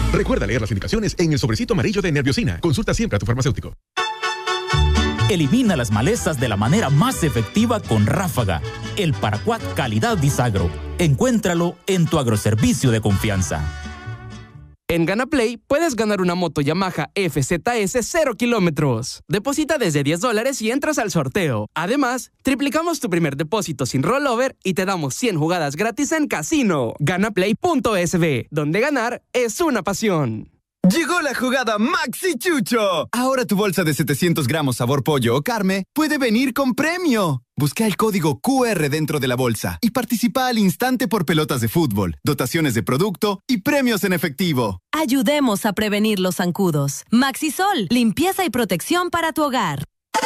Recuerda leer las indicaciones en el sobrecito amarillo de Nerviosina. Consulta siempre a tu farmacéutico. Elimina las malezas de la manera más efectiva con Ráfaga, el paraquat calidad Disagro. Encuéntralo en tu agroservicio de confianza. En GanaPlay puedes ganar una moto Yamaha FZS 0 kilómetros. Deposita desde $10 y entras al sorteo. Además, triplicamos tu primer depósito sin rollover y te damos 100 jugadas gratis en casino. Ganaplay.sb, donde ganar es una pasión. Llegó la jugada Maxi Chucho. Ahora tu bolsa de 700 gramos sabor pollo o carne puede venir con premio. Busca el código QR dentro de la bolsa y participa al instante por pelotas de fútbol, dotaciones de producto y premios en efectivo. Ayudemos a prevenir los zancudos. Maxisol, limpieza y protección para tu hogar.